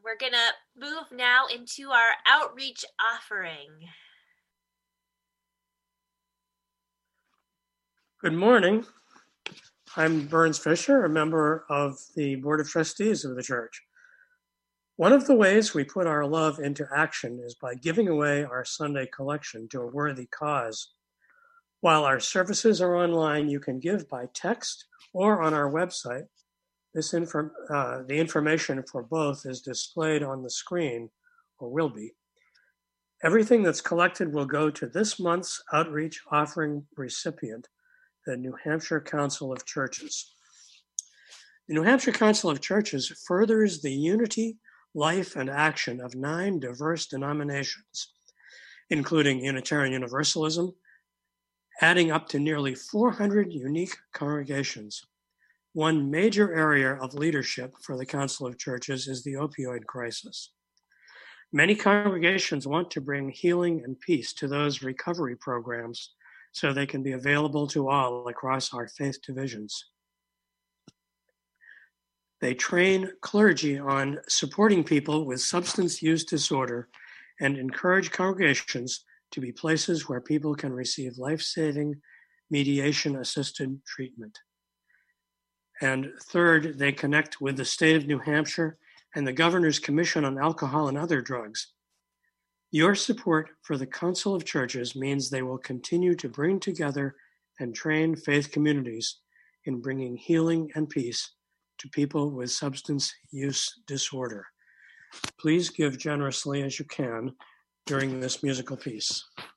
We're going to move now into our outreach offering. Good morning. I'm Burns Fisher, a member of the Board of Trustees of the church. One of the ways we put our love into action is by giving away our Sunday collection to a worthy cause. While our services are online, you can give by text or on our website. The information for both is displayed on the screen, or will be. Everything that's collected will go to this month's outreach offering recipient, the New Hampshire Council of Churches. The New Hampshire Council of Churches furthers the unity, life, and action of 9 diverse denominations, including Unitarian Universalism, adding up to nearly 400 unique congregations. One major area of leadership for the Council of Churches is the opioid crisis. Many congregations want to bring healing and peace to those recovery programs so they can be available to all across our faith divisions. They train clergy on supporting people with substance use disorder and encourage congregations to be places where people can receive life-saving, mediation-assisted treatment. And third, they connect with the state of New Hampshire and the Governor's Commission on Alcohol and Other Drugs. Your support for the Council of Churches means they will continue to bring together and train faith communities in bringing healing and peace to people with substance use disorder. Please give generously as you can during this musical piece.